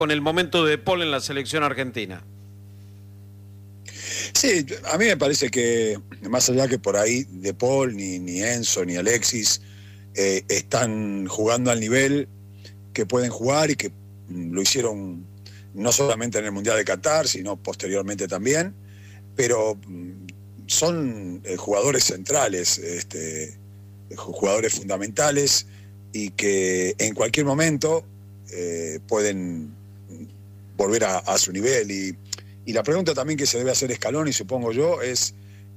con el momento de Paul en la selección argentina. Sí, a mí me parece que más allá que por ahí De Paul, ni Enzo, ni Alexis están jugando al nivel que pueden jugar y que lo hicieron no solamente en el Mundial de Qatar, sino posteriormente también, pero son jugadores centrales, jugadores fundamentales y que en cualquier momento pueden volver a su nivel. Y la pregunta también que se debe hacer Scaloni, supongo yo, es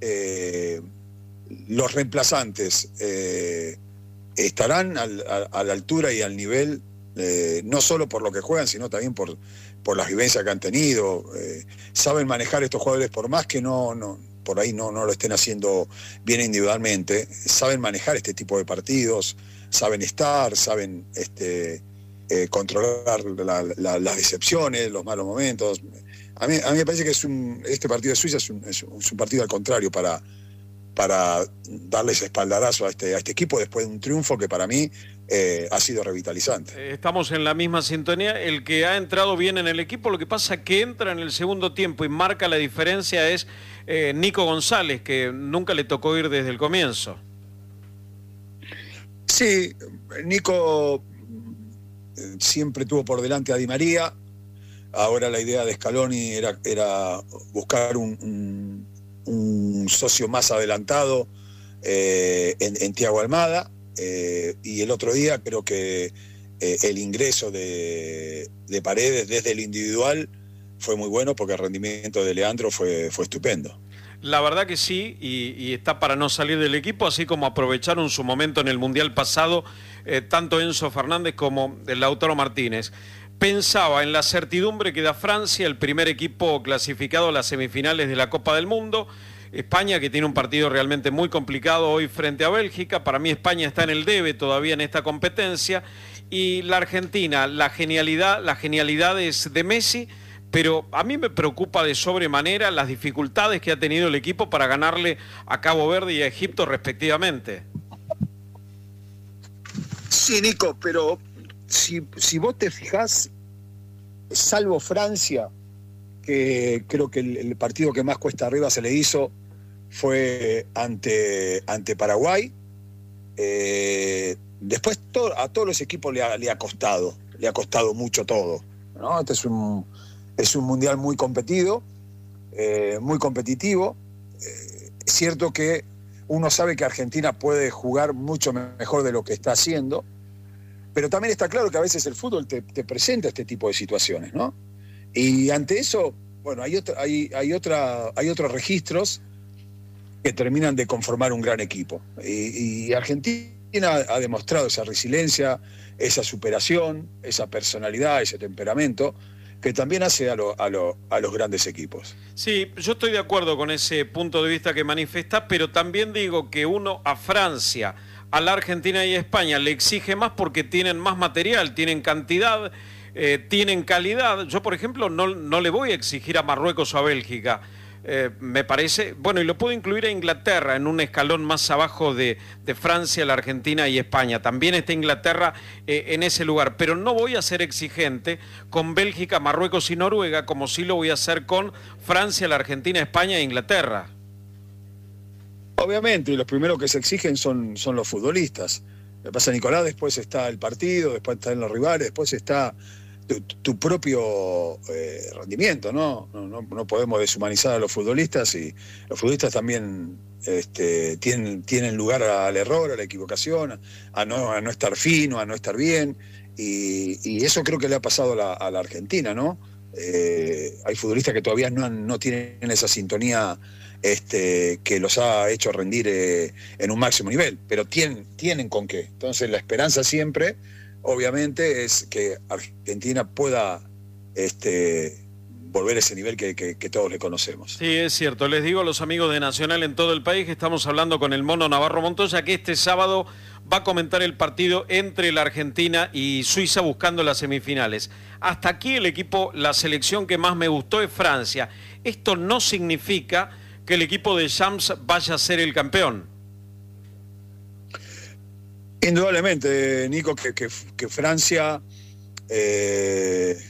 los reemplazantes estarán a la altura y al nivel, no solo por lo que juegan, sino también por las vivencias que han tenido. Saben manejar estos jugadores, por más que por ahí no lo estén haciendo bien individualmente, saben manejar este tipo de partidos, saben saben controlar las decepciones, los malos momentos. A mí me parece que este partido de Suiza es un partido al contrario para darle ese espaldarazo a este equipo después de un triunfo que para mí ha sido revitalizante. Estamos en la misma sintonía. El que ha entrado bien en el equipo, lo que pasa que entra en el segundo tiempo y marca la diferencia es Nico González, que nunca le tocó ir desde el comienzo. Sí, Nico siempre tuvo por delante a Di María. Ahora la idea de Scaloni era buscar un socio más adelantado en Thiago Almada, y el otro día creo que el ingreso de Paredes desde el individual fue muy bueno porque el rendimiento de Leandro fue estupendo. La verdad que sí, y está para no salir del equipo, así como aprovecharon su momento en el Mundial pasado, tanto Enzo Fernández como Lautaro Martínez. Pensaba en la certidumbre que da Francia, el primer equipo clasificado a las semifinales de la Copa del Mundo. España, que tiene un partido realmente muy complicado hoy frente a Bélgica. Para mí España está en el debe todavía en esta competencia. Y la Argentina, las genialidades de Messi, pero a mí me preocupa de sobremanera las dificultades que ha tenido el equipo para ganarle a Cabo Verde y a Egipto respectivamente. Sí, Nico, pero si vos te fijás, salvo Francia, que creo que el partido que más cuesta arriba se le hizo fue ante Paraguay, después a todos los equipos le ha costado mucho todo, ¿no? Este es un mundial muy competido, muy competitivo. Es cierto que uno sabe que Argentina puede jugar mucho mejor de lo que está haciendo, pero también está claro que a veces el fútbol te presenta este tipo de situaciones, ¿no? Y ante eso, bueno, hay otros registros que terminan de conformar un gran equipo. Y Argentina ha demostrado esa resiliencia, esa superación, esa personalidad, ese temperamento, que también hace a los grandes equipos. Sí, yo estoy de acuerdo con ese punto de vista que manifiesta, pero también digo que uno a Francia, a la Argentina y a España le exige más porque tienen más material, tienen cantidad, tienen calidad. Yo, por ejemplo, no le voy a exigir a Marruecos o a Bélgica. Me parece, bueno, y lo puedo incluir a Inglaterra en un escalón más abajo de Francia, la Argentina y España. También está Inglaterra en ese lugar, pero no voy a ser exigente con Bélgica, Marruecos y Noruega como sí lo voy a hacer con Francia, la Argentina, España e Inglaterra. Obviamente, y los primeros que se exigen son los futbolistas. Lo que pasa, Nicolás, después está el partido, después están los rivales, después está tu propio rendimiento, ¿no? No podemos deshumanizar a los futbolistas, y los futbolistas también tienen lugar al error, a la equivocación, a no estar fino, a no estar bien, y eso creo que le ha pasado a la Argentina, ¿no? Hay futbolistas que todavía no tienen esa sintonía que los ha hecho rendir en un máximo nivel, pero tienen con qué. Entonces la esperanza siempre, obviamente, es que Argentina pueda volver a ese nivel que todos le conocemos. Sí, es cierto. Les digo a los amigos de Nacional en todo el país que estamos hablando con el Mono Navarro Montoya, que este sábado va a comentar el partido entre la Argentina y Suiza buscando las semifinales. Hasta aquí el equipo, la selección que más me gustó es Francia. Esto no significa que el equipo de Shams vaya a ser el campeón. Indudablemente, Nico, que Francia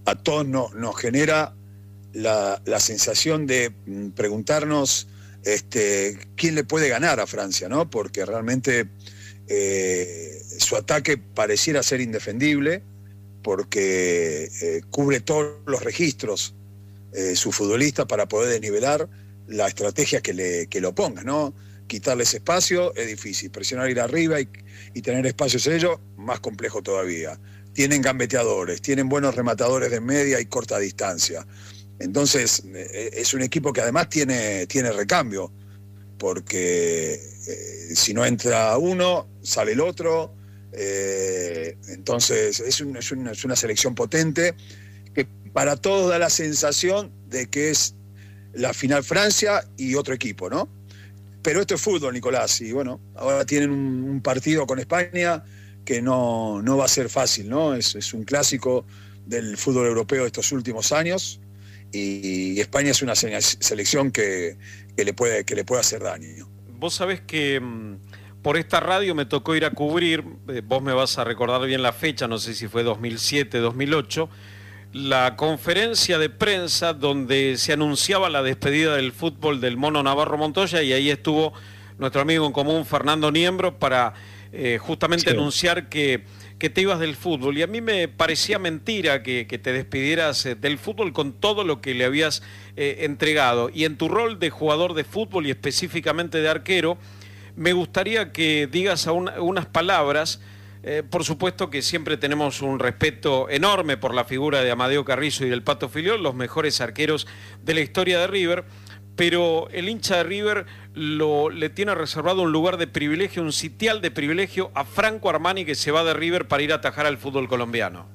a todos nos genera la sensación de preguntarnos quién le puede ganar a Francia, ¿no? Porque realmente su ataque pareciera ser indefendible, porque cubre todos los registros su futbolista para poder desnivelar la estrategia que lo ponga, ¿no? Quitarles espacio es difícil, presionar, ir arriba y tener espacios ellos, más complejo todavía. Tienen gambeteadores, tienen buenos rematadores de media y corta distancia. Entonces es un equipo que además tiene recambio, porque si no entra uno, sale el otro. Entonces es una selección potente que para todos da la sensación de que es la final Francia y otro equipo, ¿no? Pero esto es fútbol, Nicolás, y bueno, ahora tienen un partido con España que no va a ser fácil, ¿no? Es un clásico del fútbol europeo de estos últimos años, y España es una selección que le puede hacer daño. Vos sabés que por esta radio me tocó ir a cubrir, vos me vas a recordar bien la fecha, no sé si fue 2007, 2008, la conferencia de prensa donde se anunciaba la despedida del fútbol del Mono Navarro Montoya, y ahí estuvo nuestro amigo en común Fernando Niembro para justamente anunciar que te ibas del fútbol. Y a mí me parecía mentira que te despidieras del fútbol con todo lo que le habías entregado. Y en tu rol de jugador de fútbol y específicamente de arquero, me gustaría que digas unas palabras. Por supuesto que siempre tenemos un respeto enorme por la figura de Amadeo Carrizo y del Pato Filiol, los mejores arqueros de la historia de River, pero el hincha de River le tiene reservado un lugar de privilegio, un sitial de privilegio a Franco Armani, que se va de River para ir a atajar al fútbol colombiano.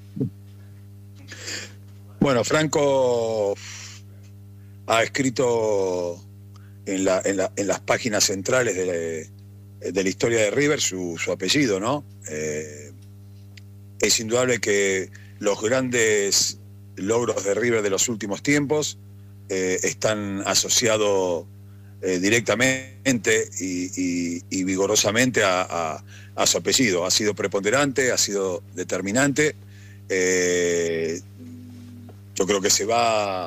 Bueno, Franco ha escrito en las páginas centrales de la historia de River su apellido, ¿no? Es indudable que los grandes logros de River de los últimos tiempos están asociados directamente y vigorosamente a su apellido. Ha sido preponderante, ha sido determinante. Yo creo que se va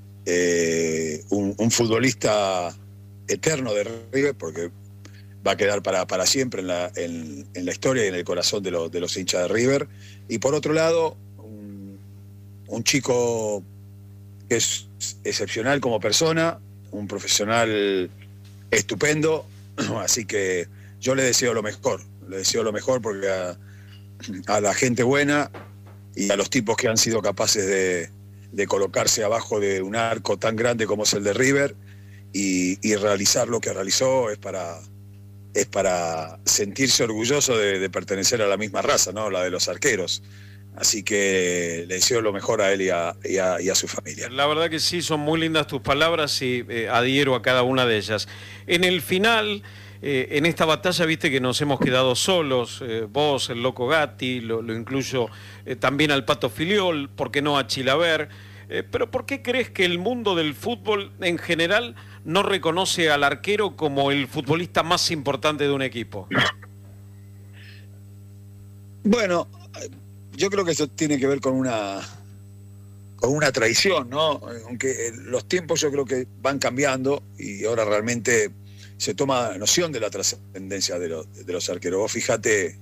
un futbolista eterno de River, porque va a quedar para siempre en la historia y en el corazón de los hinchas de River. Y por otro lado, un chico que es excepcional como persona, un profesional estupendo, así que yo le deseo lo mejor porque a la gente buena y a los tipos que han sido capaces de colocarse abajo de un arco tan grande como es el de River y realizar lo que realizó es para sentirse orgulloso de pertenecer a la misma raza, ¿no? La de los arqueros. Así que le deseo lo mejor a él y a su familia. La verdad que sí, son muy lindas tus palabras y adhiero a cada una de ellas. En el final, en esta batalla, viste que nos hemos quedado solos, vos, el Loco Gatti, lo incluyo también al Pato Filiol, ¿por qué no a Chilaver? Pero ¿por qué crees que el mundo del fútbol en general no reconoce al arquero como el futbolista más importante de un equipo? Bueno, yo creo que eso tiene que ver con una tradición, ¿no? Aunque los tiempos yo creo que van cambiando y ahora realmente se toma noción de la trascendencia de los arqueros. Vos fíjate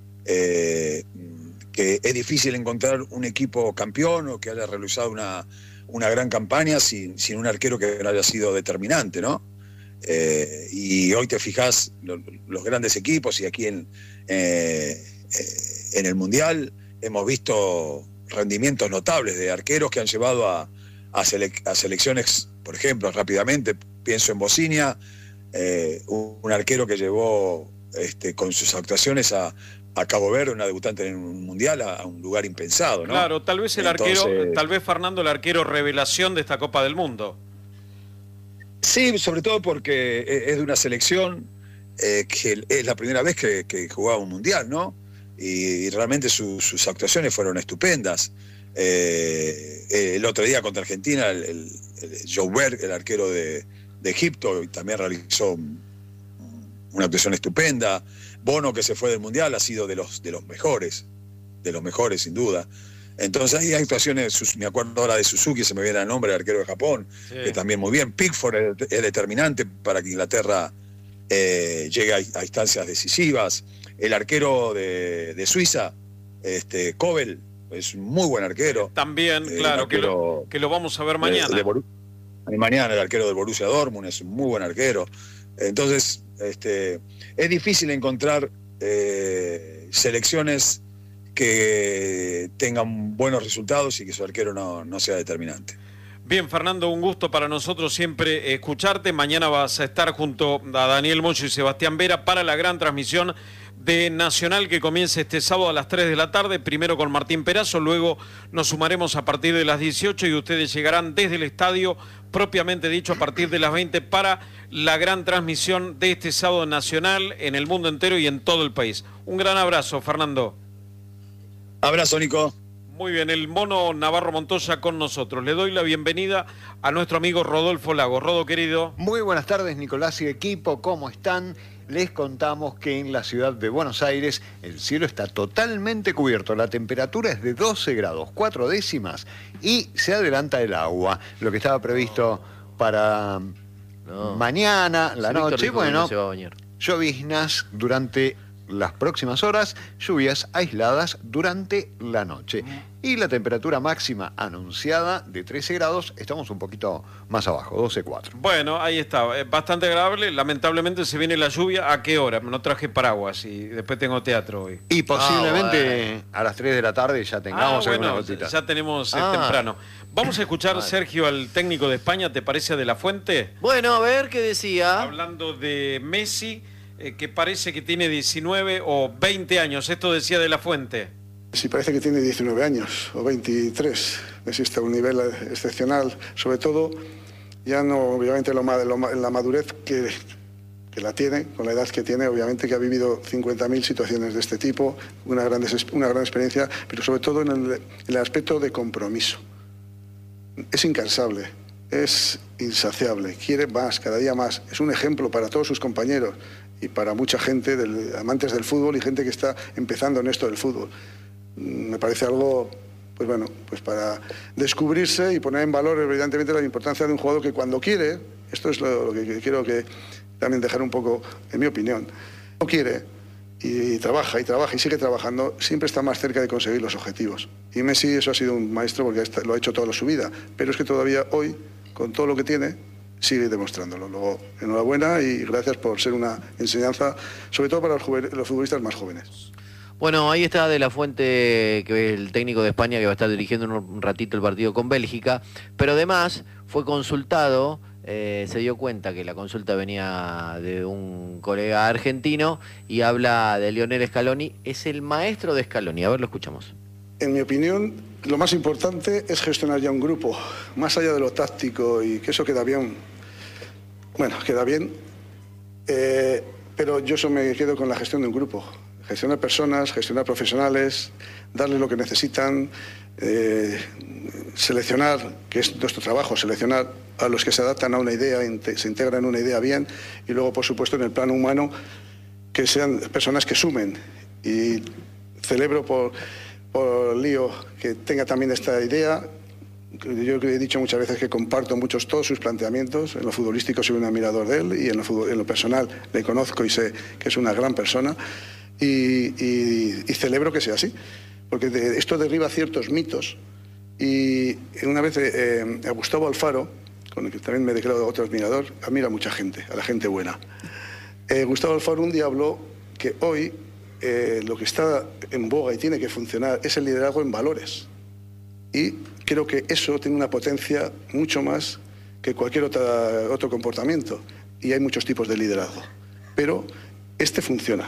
que es difícil encontrar un equipo campeón o que haya realizado una gran campaña sin un arquero que haya sido determinante, ¿no? Y hoy te fijás los grandes equipos, y aquí en el Mundial hemos visto rendimientos notables de arqueros que han llevado a selecciones, por ejemplo, rápidamente, pienso en Bosnia, un arquero que llevó con sus actuaciones a Cabo Verde, una debutante en un mundial, a un lugar impensado, ¿no? Claro, tal vez tal vez Fernando, el arquero revelación de esta Copa del Mundo. Sí, sobre todo porque es de una selección que es la primera vez que jugaba un mundial, ¿no? Y realmente sus actuaciones fueron estupendas. El otro día contra Argentina, el Joe Berg, el arquero de Egipto, también realizó una actuación estupenda. Bono, que se fue del Mundial, ha sido de los mejores sin duda. Entonces ahí hay actuaciones, me acuerdo ahora de Suzuki, se me viene el nombre, el arquero de Japón, Sí. que también muy bien. Pickford es determinante para que Inglaterra llegue a instancias decisivas. El arquero de Suiza, Kobel, es un muy buen arquero. También, claro, arquero que lo vamos a ver mañana. Mañana el arquero del Borussia Dortmund es un muy buen arquero. Entonces, es difícil encontrar selecciones que tengan buenos resultados y que su arquero no sea determinante. Bien, Fernando, un gusto para nosotros siempre escucharte. Mañana vas a estar junto a Daniel Moyo y Sebastián Vera para la gran transmisión de Nacional que comienza este sábado a las 3 de la tarde, primero con Martín Perazo, luego nos sumaremos a partir de las 18 y ustedes llegarán desde el estadio, propiamente dicho, a partir de las 20 para la gran transmisión de este sábado Nacional en el mundo entero y en todo el país. Un gran abrazo, Fernando. Abrazo, Nico. Muy bien, el mono Navarro Montoya con nosotros. Le doy la bienvenida a nuestro amigo Rodolfo Lagos. Rodo, querido. Muy buenas tardes, Nicolás y equipo, ¿cómo están? Les contamos que en la ciudad de Buenos Aires el cielo está totalmente cubierto, la temperatura es de 12 grados, 4 décimas y se adelanta el agua, lo que estaba previsto para mañana, la noche, bueno, lloviznas durante las próximas horas, lluvias aisladas durante la noche. Y la temperatura máxima anunciada de 13 grados, estamos un poquito más abajo, 12,4. Bueno, ahí está, bastante agradable. Lamentablemente se viene la lluvia. ¿A qué hora? No traje paraguas y después tengo teatro hoy. Y posiblemente a las 3 de la tarde ya tengamos alguna gotita. Ya tenemos temprano. Vamos a escuchar, Sergio, al técnico de España, ¿te parece, De La Fuente? Bueno, a ver qué decía. Hablando de Messi, que parece que tiene 19 o 20 años. Esto decía De La Fuente. Sí, parece que tiene 19 años o 23. Messi está a un nivel excepcional. Sobre todo, ya no, obviamente, la madurez que la tiene, con la edad que tiene, obviamente que ha vivido 50.000 situaciones de este tipo, una gran experiencia, pero sobre todo en el aspecto de compromiso. Es incansable, es insaciable, quiere más, cada día más. Es un ejemplo para todos sus compañeros y para mucha gente, amantes del fútbol y gente que está empezando en esto del fútbol. Me parece algo, pues bueno, pues para descubrirse y poner en valor evidentemente la importancia de un jugador que cuando quiere, esto es lo que quiero que también dejar un poco, en mi opinión, no quiere y trabaja y sigue trabajando, siempre está más cerca de conseguir los objetivos. Y Messi eso ha sido un maestro porque lo ha hecho toda su vida, pero es que todavía hoy, con todo lo que tiene, sigue demostrándolo. Luego, enhorabuena y gracias por ser una enseñanza, sobre todo para los futbolistas más jóvenes. Bueno, ahí está De La Fuente, que es el técnico de España que va a estar dirigiendo en un ratito el partido con Bélgica, pero además fue consultado, se dio cuenta que la consulta venía de un colega argentino y habla de Lionel Scaloni, es el maestro de Scaloni. A ver, lo escuchamos. En mi opinión, lo más importante es gestionar ya un grupo, más allá de lo táctico y que eso queda bien. Bueno, queda bien, pero yo me quedo con la gestión de un grupo. Gestionar personas, gestionar profesionales, darles lo que necesitan, seleccionar, que es nuestro trabajo, seleccionar a los que se adaptan a una idea, se integran en una idea bien, y luego, por supuesto, en el plano humano, que sean personas que sumen. Y celebro por Lío que tenga también esta idea. Yo he dicho muchas veces que comparto todos sus planteamientos. En lo futbolístico soy un admirador de él y en lo personal le conozco y sé que es una gran persona. Y celebro que sea así, porque esto derriba ciertos mitos. Y una vez a Gustavo Alfaro, con el que también me declaro otro admirador, admira a mucha gente, a la gente buena. Gustavo Alfaro un día habló que hoy lo que está en boga y tiene que funcionar es el liderazgo en valores. Y creo que eso tiene una potencia mucho más que cualquier otro comportamiento. Y hay muchos tipos de liderazgo. Pero este funciona.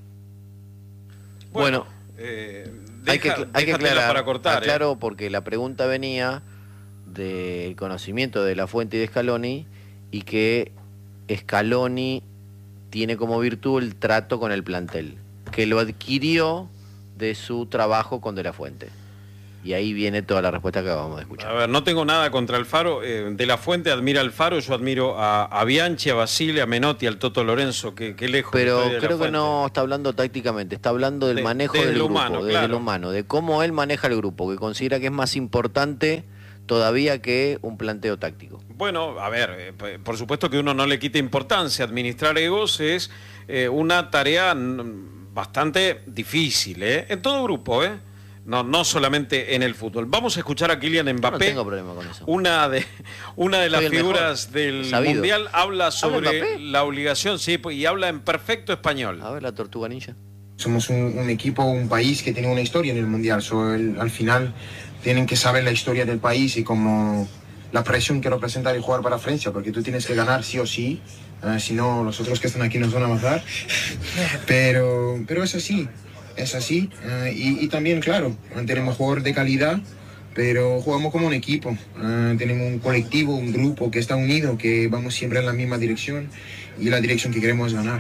Bueno, hay que aclarar, para cortar, claro, porque la pregunta venía del conocimiento de La Fuente y de Scaloni y que Scaloni tiene como virtud el trato con el plantel, que lo adquirió de su trabajo con De La Fuente. Y ahí viene toda la respuesta que acabamos de escuchar. A ver, no tengo nada contra Alfaro. De la Fuente admira a Alfaro, yo admiro a Bianchi, a Basile, a Menotti, al Toto Lorenzo, que lejos. Pero estoy de creo la que Fuente. no está hablando tácticamente, está hablando del manejo desde del lo grupo, humano, desde claro. lo humano, de cómo él maneja el grupo, que considera que es más importante todavía que un planteo táctico. Bueno, a ver, por supuesto que uno no le quita importancia. Administrar egos es una tarea bastante difícil, en todo grupo, no solamente en el fútbol. Vamos a escuchar a Kylian Mbappé. No tengo problema con eso. Una de las Soy el figuras mejor, del sabido. Mundial habla sobre Mbappé? la obligación, sí, y habla en perfecto español. A ver la tortuga ninja. Somos un equipo, un país que tiene una historia en el Mundial. Al final tienen que saber la historia del país y como la presión que representa el jugar para Francia, porque tú tienes que ganar sí o sí, si no los otros que están aquí nos van a matar. Pero es así. Es así, y también, claro, tenemos jugadores de calidad, pero jugamos como un equipo. Tenemos un colectivo, un grupo que está unido, que vamos siempre en la misma dirección, y la dirección que queremos es ganar.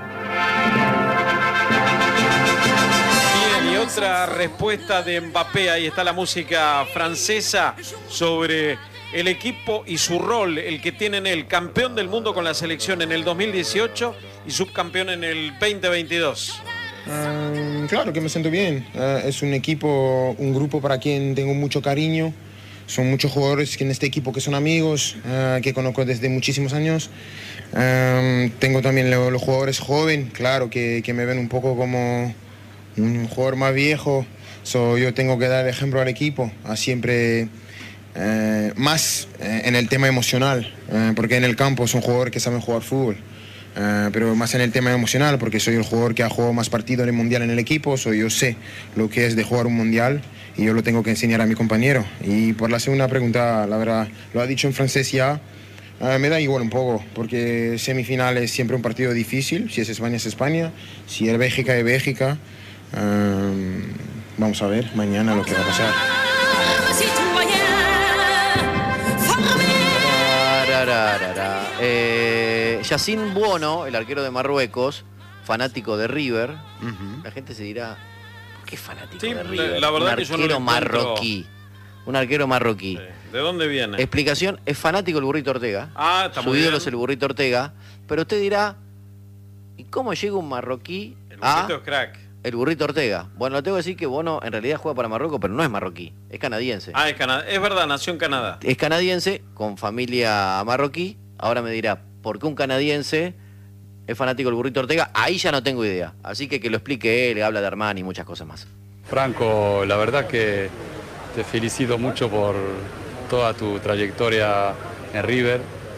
Bien, y otra respuesta de Mbappé, ahí está la música francesa sobre el equipo y su rol, el que tiene en él, campeón del mundo con la selección en el 2018 y subcampeón en el 2022. Claro que me siento bien. Es un equipo, un grupo para quien tengo mucho cariño. Son muchos jugadores que en este equipo que son amigos, que conozco desde muchísimos años. Tengo también los jugadores jóvenes, claro, que me ven un poco como un jugador más viejo. Yo tengo que dar ejemplo al equipo, a siempre más en el tema emocional, porque en el campo son jugadores que saben jugar fútbol. Pero más en el tema emocional, porque soy el jugador que ha jugado más partidos en el Mundial en el equipo, yo sé lo que es de jugar un Mundial y yo lo tengo que enseñar a mi compañero. Y por la segunda pregunta, la verdad, lo ha dicho en francés ya, me da igual un poco, porque semifinal es siempre un partido difícil, si es España es España, si es Bélgica es Bélgica. Vamos a ver mañana lo que va a pasar. Yacine Buono, el arquero de Marruecos, fanático de River. La gente se dirá, ¿por qué fanático Sí, de River? la verdad un que yo no arquero lo encuentro. marroquí. Un arquero marroquí. ¿De dónde viene? Explicación, es fanático del Burrito Ortega. Está Su muy ídolo bien. es el Burrito Ortega. Pero usted dirá, ¿y cómo llega un marroquí El a Burrito es crack. el Burrito Ortega? Bueno, le tengo que decir que Bono en realidad juega para Marruecos, pero no es marroquí, es canadiense. Es verdad, nació en Canadá. Es canadiense, con familia marroquí. Ahora me dirá, ¿por qué un canadiense es fanático del Burrito Ortega? Ahí ya no tengo idea. Así que lo explique él, habla de Armani y muchas cosas más. Franco, la verdad que te felicito mucho por toda tu trayectoria en River.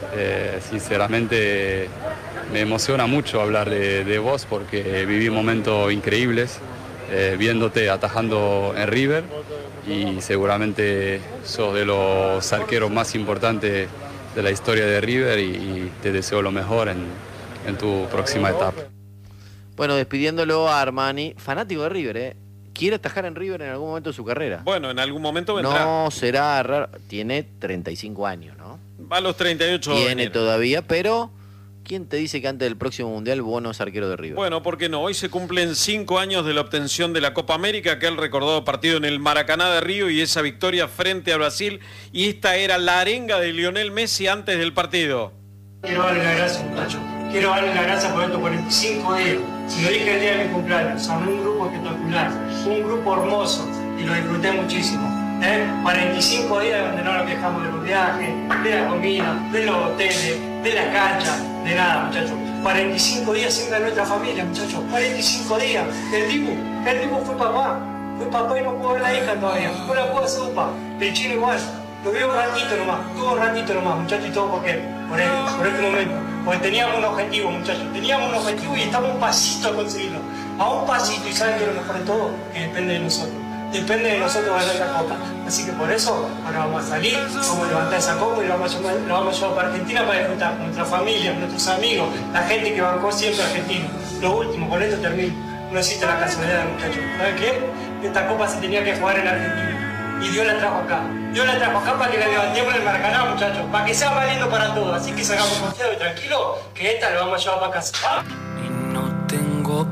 Sinceramente me emociona mucho hablar de vos porque viví momentos increíbles viéndote atajando en River y seguramente sos de los arqueros más importantes de la historia de River y te deseo lo mejor en tu próxima etapa. Bueno, despidiéndolo a Armani, fanático de River, quiere atajar en River en algún momento de su carrera. Bueno, en algún momento vendrá. No será raro, tiene 35 años, ¿no? Va a los 38 va a Tiene venir. todavía, pero ¿quién te dice que antes del próximo Mundial Bono es arquero de River? Bueno, ¿por qué no? Hoy se cumplen 5 años de la obtención de la Copa América, aquel recordado partido en el Maracaná de Río y esa victoria frente a Brasil. Y esta era la arenga de Lionel Messi antes del partido. Quiero darle las gracias, muchachos. Quiero darle las gracias por estos 45 días. Si lo dije el día de mi cumpleaños, armé un grupo espectacular, un grupo hermoso y lo disfruté muchísimo. 45 días donde no nos quejamos de los viajes, de la comida, de los hoteles, de la cancha, de nada, muchachos. 45 días siempre a nuestra familia, muchachos. 45 días. El tipo fue papá y no pudo ver la hija todavía. No la pudo hacer upa. El chino igual. Lo vio un ratito nomás, muchachos, y todo por este momento. Porque teníamos un objetivo, muchachos. Teníamos un objetivo y estamos un pasito a conseguirlo. A un pasito, y saben que lo mejor de todo, que depende de nosotros. Depende de nosotros ganar la copa. Así que por eso, ahora vamos a salir, vamos a levantar esa copa y lo vamos a llevar para Argentina para disfrutar con nuestra familia, nuestros amigos, la gente que bancó siempre a Argentina. Lo último, con esto termino. No existe la casualidad, muchachos. ¿Saben qué? Esta copa se tenía que jugar en Argentina. Y Dios la trajo acá. Dios la trajo acá para que la levantemos en el Maracaná, muchachos. Para que sea valiendo para todos. Así que salgamos confiados y tranquilos, que esta la vamos a llevar para casa. Y no tengo pensamiento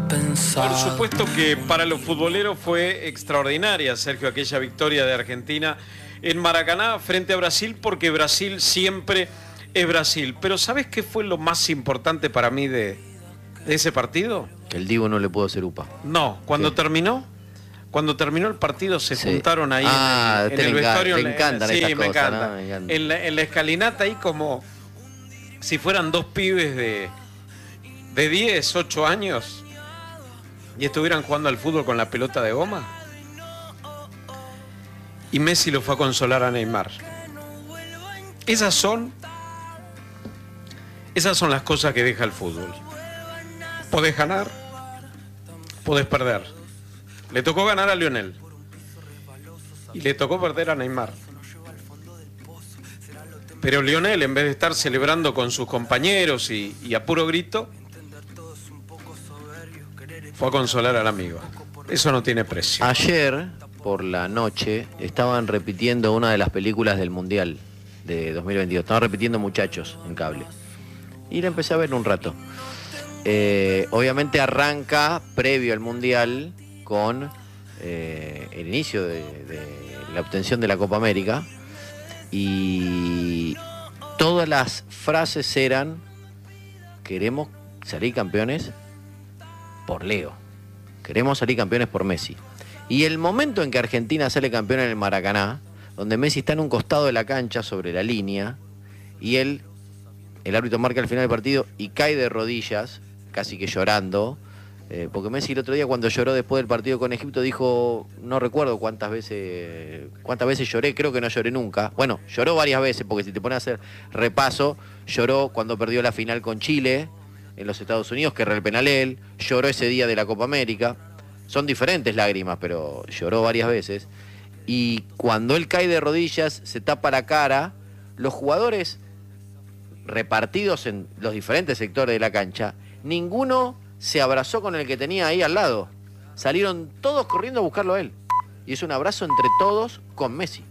Por supuesto que para los futboleros fue extraordinaria, Sergio, aquella victoria de Argentina en Maracaná frente a Brasil, porque Brasil siempre es Brasil. Pero ¿sabes qué fue lo más importante para mí de ese partido? Que el Divo no le pudo hacer upa. No, cuando terminó el partido se juntaron ahí en el vestuario. vestuario. Te encantan sí, estas me cosas, encanta. ¿no? Me encanta. En la escalinata ahí como si fueran dos pibes de 10, 8 años y estuvieran jugando al fútbol con la pelota de goma. Y Messi lo fue a consolar a Neymar. Esas son las cosas que deja el fútbol. Podés ganar, podés perder. Le tocó ganar a Lionel y le tocó perder a Neymar. Pero Lionel, en vez de estar celebrando con sus compañeros y a puro grito, fue a consolar al amigo. Eso no tiene precio. Ayer, por la noche, estaban repitiendo una de las películas del Mundial de 2022. Estaban repitiendo Muchachos en cable. Y la empecé a ver un rato. Obviamente arranca, previo al Mundial, con el inicio de la obtención de la Copa América. Y todas las frases eran: queremos salir campeones por Leo, queremos salir campeones por Messi. Y el momento en que Argentina sale campeón en el Maracaná, donde Messi está en un costado de la cancha sobre la línea y el árbitro marca el final del partido y cae de rodillas, casi que llorando, porque Messi el otro día cuando lloró después del partido con Egipto dijo, no recuerdo cuántas veces lloré, creo que no lloré nunca. Bueno, lloró varias veces, porque si te pones a hacer repaso, lloró cuando perdió la final con Chile en los Estados Unidos, que era el penal él, lloró ese día de la Copa América. Son diferentes lágrimas, pero lloró varias veces. Y cuando él cae de rodillas, se tapa la cara, los jugadores repartidos en los diferentes sectores de la cancha, ninguno se abrazó con el que tenía ahí al lado. Salieron todos corriendo a buscarlo a él. Y es un abrazo entre todos con Messi.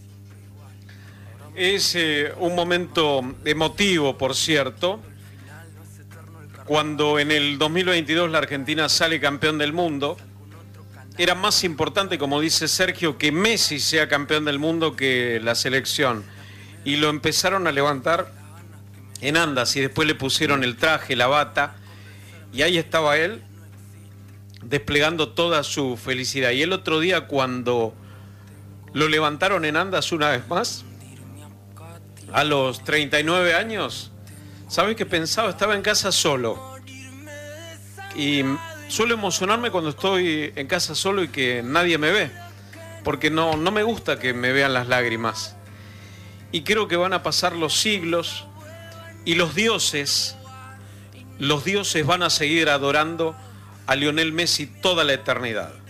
Es un momento emotivo, por cierto, cuando en el 2022 la Argentina sale campeón del mundo. Era más importante, como dice Sergio, que Messi sea campeón del mundo que la selección. Y lo empezaron a levantar en andas y después le pusieron el traje, la bata, y ahí estaba él desplegando toda su felicidad. Y el otro día, cuando lo levantaron en andas una vez más, a los 39 años, ¿sabes qué pensaba? Estaba en casa solo. Y suelo emocionarme cuando estoy en casa solo y que nadie me ve, porque no me gusta que me vean las lágrimas. Y creo que van a pasar los siglos y los dioses van a seguir adorando a Lionel Messi toda la eternidad.